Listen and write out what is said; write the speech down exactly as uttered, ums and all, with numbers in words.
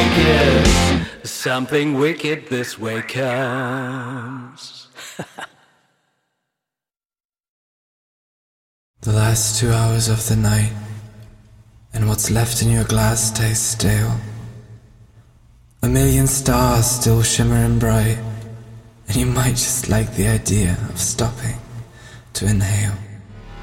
wicked, something wicked this way comes. The last two hours of the night, and what's left in your glass tastes stale. A million stars still shimmering bright, and you might just like the idea of stopping to inhale.